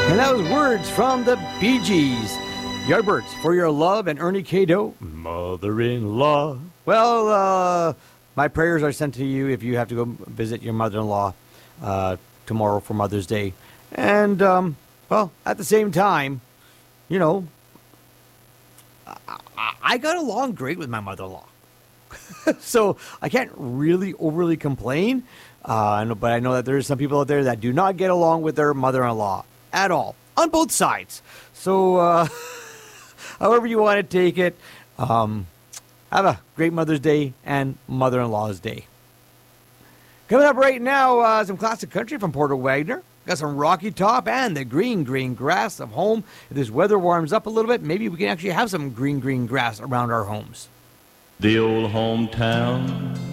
And that was words from the Bee Gees. Yardbirds, For Your Love, and Ernie Cato, Mother-in-Law. Well, my prayers are sent to you if you have to go visit your mother-in-law tomorrow for Mother's Day. And, well, at the same time, you know, I got along great with my mother-in-law. So I can't really overly complain. But I know that there's some people out there that do not get along with their mother-in-law at all, on both sides. So, however you want to take it, have a great Mother's Day and Mother-in-Law's Day. Coming up right now, some classic country from Porter Wagoner. Got some Rocky Top and the green, green grass of home. If this weather warms up a little bit, maybe we can actually have some green, green grass around our homes. The old hometown